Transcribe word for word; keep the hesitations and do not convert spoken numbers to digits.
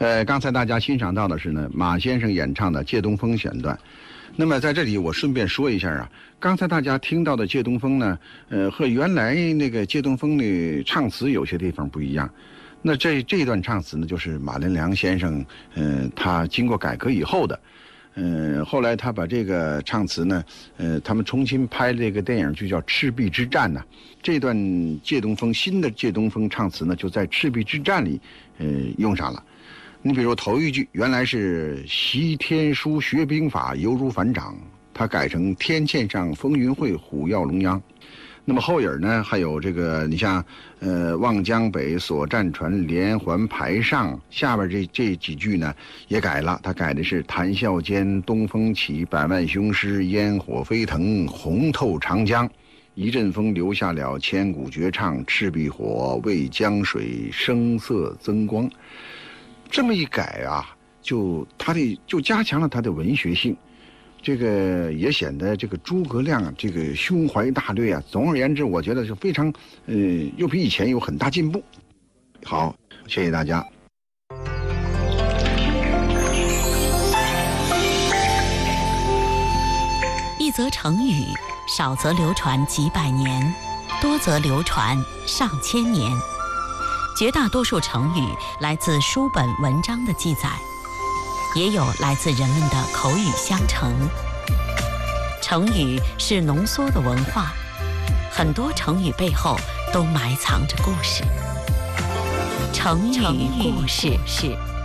呃，刚才大家欣赏到的是呢马先生演唱的《借东风》选段。那么在这里我顺便说一下啊，刚才大家听到的《借东风》呢，呃，和原来那个《借东风》的唱词有些地方不一样。那这这段唱词呢，就是马连良先生，呃，他经过改革以后的。嗯，后来他把这个唱词呢，呃，他们重新拍这个电影就叫《赤壁之战》呐。这段借东风新的借东风唱词呢，就在《赤壁之战》里，呃，用上了。你比如头一句原来是习天书学兵法犹如反掌，他改成天堑上风云会虎跃龙央。那么后影呢，还有这个，你像，呃，望江北所战船连环排上，下边这这几句呢也改了，他改的是谈笑间东风起，百万雄师烟火飞腾，红透长江。一阵风留下了千古绝唱，赤壁火为江水声色增光。这么一改啊，就他的就加强了他的文学性。这个也显得这个诸葛亮这个胸怀大略啊。总而言之，我觉得是非常，呃，又比以前有很大进步。好，谢谢大家。 一则成语，少则流传几百年，多则流传上千年。绝大多数成语来自书本文章的记载，也有来自人们的口语相承。成语是浓缩的文化，很多成语背后都埋藏着故事。成语故事是。